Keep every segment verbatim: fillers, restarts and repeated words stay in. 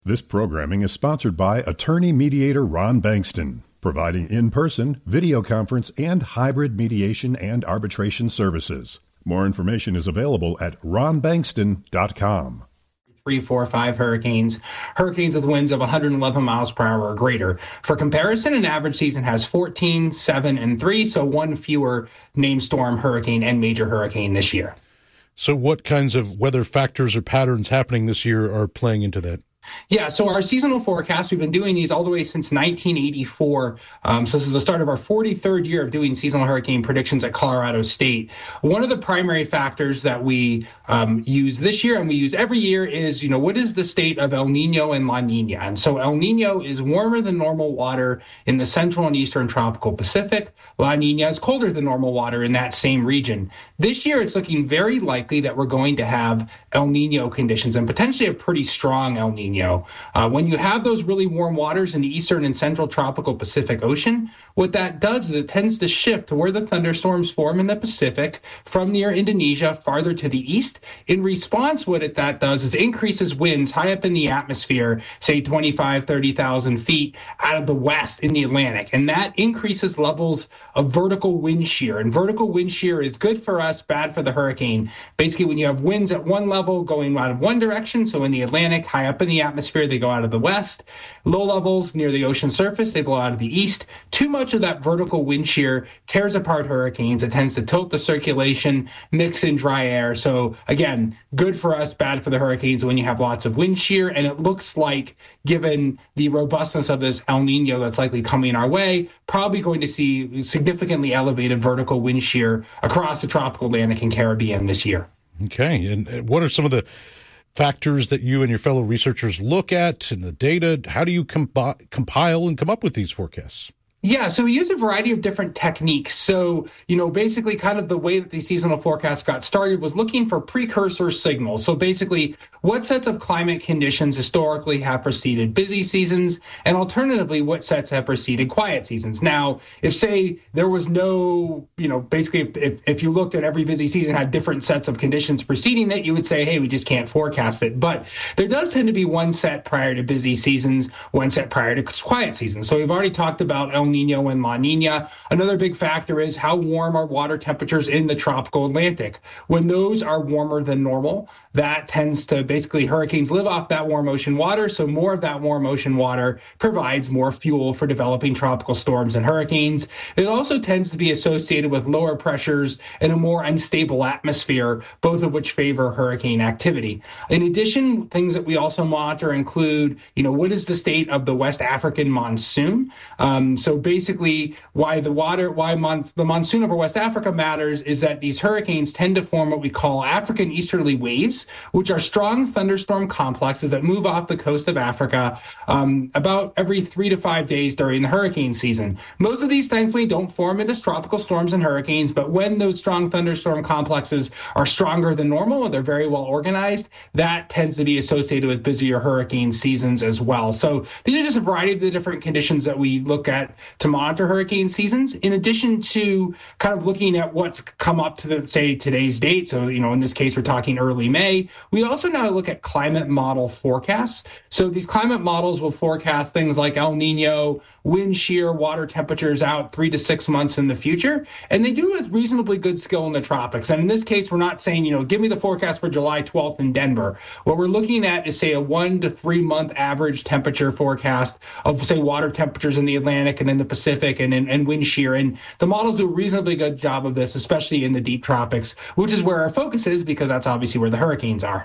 This programming is sponsored by attorney mediator Ron Bankston, providing in-person, video conference, and hybrid mediation and arbitration services. More information is available at ron bankston dot com. Three, four, five hurricanes, hurricanes with winds of one hundred eleven miles per hour or greater. For comparison, an average season has fourteen, seven, and three, so one fewer named storm, hurricane, and major hurricane this year. So what kinds of weather factors or patterns happening this year are playing into that? Yeah, so our seasonal forecast, we've been doing these all the way since nineteen eighty-four. Um, so this is the start of our forty-third year of doing seasonal hurricane predictions at Colorado State. One of the primary factors that we um, use this year and we use every year is, you know, what is the state of El Nino and La Nina? And so El Nino is warmer than normal water in the central and eastern tropical Pacific. La Nina is colder than normal water in that same region. This year, it's looking very likely that we're going to have El Nino conditions and potentially a pretty strong El Nino. Uh, when you have those really warm waters in the eastern and central tropical Pacific Ocean, what that does is it tends to shift to where the thunderstorms form in the Pacific from near Indonesia farther to the east. In response, what it, that does is increases winds high up in the atmosphere, say twenty-five, thirty thousand feet out of the west in the Atlantic. And that increases levels of vertical wind shear. And vertical wind shear is good for us, bad for the hurricane. Basically, when you have winds at one level going out of one direction, so in the Atlantic, high up in the atmosphere, they go out of the west. Low levels near the ocean surface, they blow out of the east. Too much of that vertical wind shear tears apart hurricanes. It tends to tilt the circulation, mix in dry air. So again, good for us, bad for the hurricanes when you have lots of wind shear. And it looks like, given the robustness of this El Nino that's likely coming our way, probably going to see significantly elevated vertical wind shear across the tropical Atlantic and Caribbean this year. Okay. And what are some of the factors that you and your fellow researchers look at in the data? How do you compi- compile and come up with these forecasts? Yeah, so we use a variety of different techniques. So, you know, basically kind of the way that the seasonal forecast got started was looking for precursor signals. So basically, what sets of climate conditions historically have preceded busy seasons, and alternatively, what sets have preceded quiet seasons. Now, if, say, there was no, you know, basically, if, if you looked at every busy season had different sets of conditions preceding it, you would say, hey, we just can't forecast it. But there does tend to be one set prior to busy seasons, one set prior to quiet seasons. So we've already talked about El Nino and La Nina. Another big factor is how warm are water temperatures in the tropical Atlantic. When those are warmer than normal, that tends to basically hurricanes live off that warm ocean water. So more of that warm ocean water provides more fuel for developing tropical storms and hurricanes. It also tends to be associated with lower pressures and a more unstable atmosphere, both of which favor hurricane activity. In addition, things that we also monitor include, you know, what is the state of the West African monsoon? Um, so basically, why the water, why mon- the monsoon over West Africa matters is that these hurricanes tend to form what we call African easterly waves, which are strong thunderstorm complexes that move off the coast of Africa um, about every three to five days during the hurricane season. Most of these, thankfully, don't form into tropical storms and hurricanes, but when those strong thunderstorm complexes are stronger than normal, they're very well organized, that tends to be associated with busier hurricane seasons as well. So these are just a variety of the different conditions that we look at to monitor hurricane seasons, in addition to kind of looking at what's come up to, the, say, today's date. So, you know, in this case, we're talking early May. We also now look at climate model forecasts. So these climate models will forecast things like El Nino, wind shear, water temperatures out three to six months in the future. And they do it with reasonably good skill in the tropics. And in this case, we're not saying, you know, give me the forecast for July twelfth in Denver. What we're looking at is, say, a one to three month average temperature forecast of, say, water temperatures in the Atlantic and in the Pacific and, and, and wind shear. And the models do a reasonably good job of this, especially in the deep tropics, which is where our focus is, because that's obviously where the hurricanes are.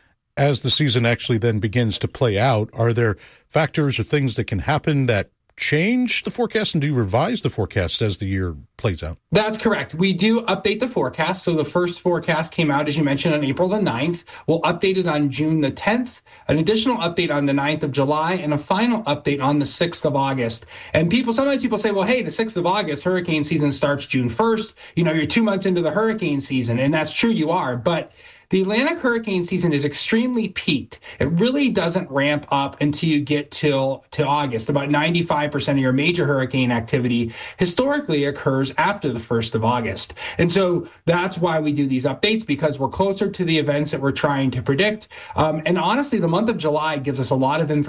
As the season actually then begins to play out, are there factors or things that can happen that change the forecast, and do you revise the forecast as the year plays out? That's correct. We do update the forecast. So the first forecast came out, as you mentioned, on April the ninth. We'll update it on June the tenth, an additional update on the ninth of July, and a final update on the sixth of August. And people, sometimes people say, well, hey, the sixth of August, hurricane season starts June first. You know, you're two months into the hurricane season. And that's true, you are. But the Atlantic hurricane season is extremely peaked. It really doesn't ramp up until you get till to August. About ninety-five percent of your major hurricane activity historically occurs after the first of August. And so that's why we do these updates, because we're closer to the events that we're trying to predict. Um, and honestly, the month of July gives us a lot of information